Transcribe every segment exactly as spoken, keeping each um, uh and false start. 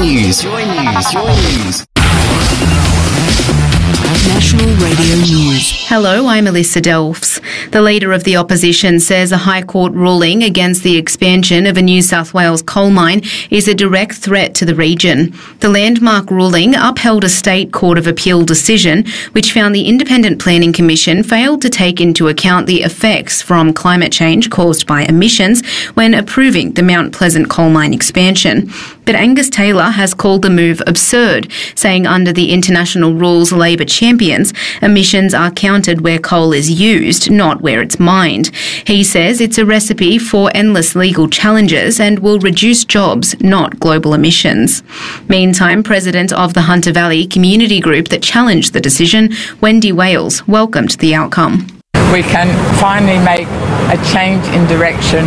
News. Joy News. Joy News. National Radio News. Hello, I'm Alyssa Delfs. The Leader of the Opposition says a High Court ruling against the expansion of a New South Wales coal mine is a direct threat to the region. The landmark ruling upheld a State Court of Appeal decision which found the Independent Planning Commission failed to take into account the effects from climate change caused by emissions when approving the Mount Pleasant coal mine expansion. But Angus Taylor has called the move absurd, saying under the international rules Labor champions, emissions are counted where coal is used, not where it's mined. He says it's a recipe for endless legal challenges and will reduce jobs, not global emissions. Meantime, President of the Hunter Valley community group that challenged the decision, Wendy Wales, welcomed the outcome. We can finally make a change in direction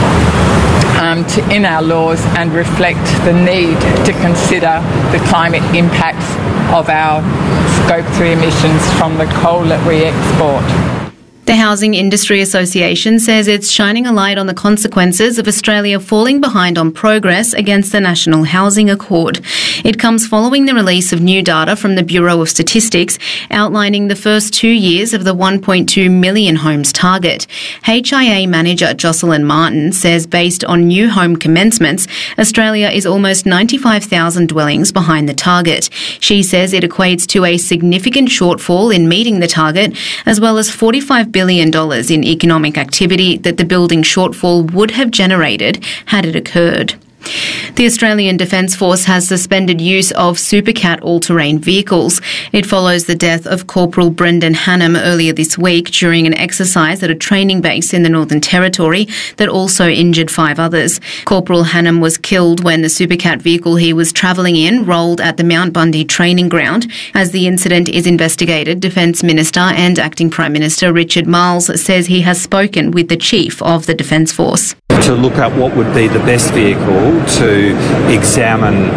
Um, to, in our laws and reflect the need to consider the climate impacts of our Scope three emissions from the coal that we export. The Housing Industry Association says it's shining a light on the consequences of Australia falling behind on progress against the National Housing Accord. It comes following the release of new data from the Bureau of Statistics outlining the first two years of the one point two million homes target. H I A manager Jocelyn Martin says based on new home commencements, Australia is almost ninety-five thousand dwellings behind the target. She says it equates to a significant shortfall in meeting the target, as well as forty-five billion dollars in economic activity that the building shortfall would have generated had it occurred. The Australian Defence Force has suspended use of Supercat all-terrain vehicles. It follows the death of Corporal Brendan Hannam earlier this week during an exercise at a training base in the Northern Territory that also injured five others. Corporal Hannam was killed when the Supercat vehicle he was travelling in rolled at the Mount Bundy training ground. As the incident is investigated, Defence Minister and Acting Prime Minister Richard Marles says he has spoken with the Chief of the Defence Force. To look at what would be the best vehicle to examine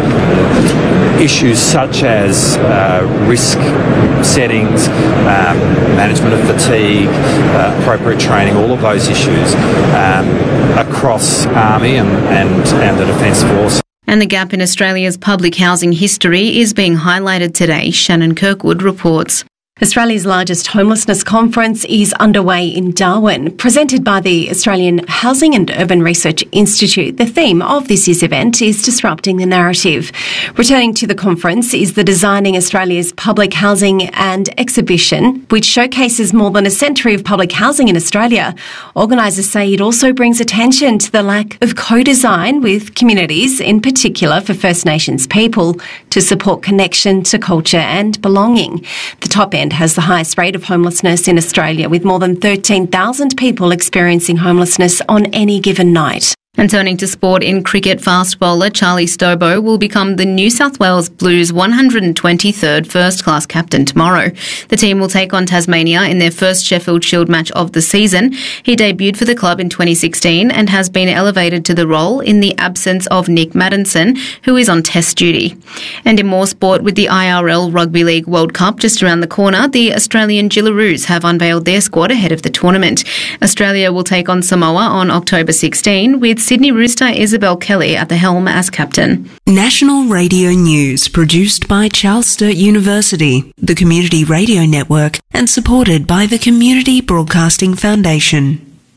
issues such as uh, risk settings, um, management of fatigue, uh, appropriate training, all of those issues um, across Army and, and, and the Defence Force. And the gap in Australia's public housing history is being highlighted today, Shannon Kirkwood reports. Australia's largest homelessness conference is underway in Darwin. Presented by the Australian Housing and Urban Research Institute, the theme of this year's event is Disrupting the Narrative. Returning to the conference is the Designing Australia's Public Housing and exhibition, which showcases more than a century of public housing in Australia. Organisers say it also brings attention to the lack of co-design with communities, in particular for First Nations people, to support connection to culture and belonging. The top end has the highest rate of homelessness in Australia, with more than thirteen thousand people experiencing homelessness on any given night. And turning to sport, in cricket, fast bowler Charlie Stobo will become the New South Wales Blues one hundred twenty-third first-class captain tomorrow. The team will take on Tasmania in their first Sheffield Shield match of the season. He debuted for the club in twenty sixteen and has been elevated to the role in the absence of Nick Maddinson, who is on test duty. And in more sport, with the I R L Rugby League World Cup just around the corner, the Australian Gillaroos have unveiled their squad ahead of the tournament. Australia will take on Samoa on October sixteenth, with Sydney Rooster Isabel Kelly at the helm as captain. National Radio News, produced by Charles Sturt University, the Community Radio Network, and supported by the Community Broadcasting Foundation.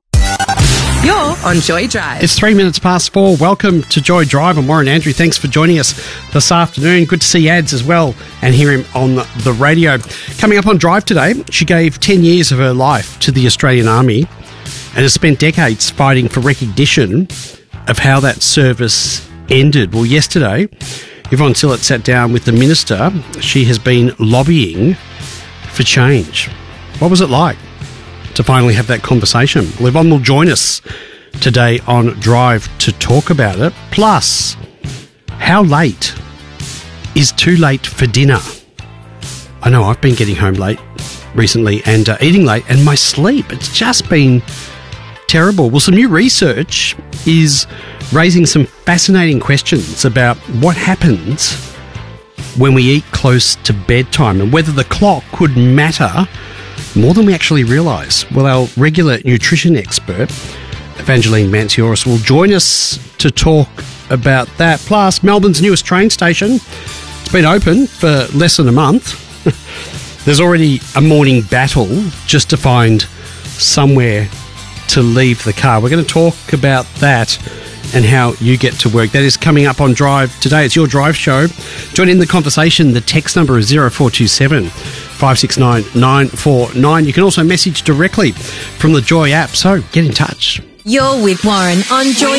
You're on Joy Drive. It's three minutes past four. Welcome to Joy Drive. I'm Warren Andrew. Thanks for joining us this afternoon. Good to see Ads as well and hear him on the radio. Coming up on Drive today, she gave ten years of her life to the Australian Army and has spent decades fighting for recognition of how that service ended. Well, yesterday, Yvonne Sillett sat down with the Minister. She has been lobbying for change. What was it like to finally have that conversation? Well, Yvonne will join us today on Drive to talk about it. Plus, how late is too late for dinner? I know I've been getting home late recently and uh, eating late, and my sleep, it's just been terrible. Well, some new research is raising some fascinating questions about what happens when we eat close to bedtime and whether the clock could matter more than we actually realise. Well, our regular nutrition expert, Evangeline Mancioris, will join us to talk about that. Plus, Melbourne's newest train station, it's been open for less than a month. There's already a morning battle just to find somewhere to leave the car. We're going to talk about that and how you get to work. That is coming up on Drive today. It's your Drive show. Join in the conversation. The text number is zero four two seven, five six nine, nine four nine. You can also message directly from the Joy app, so get in touch. You're with Warren on Joy.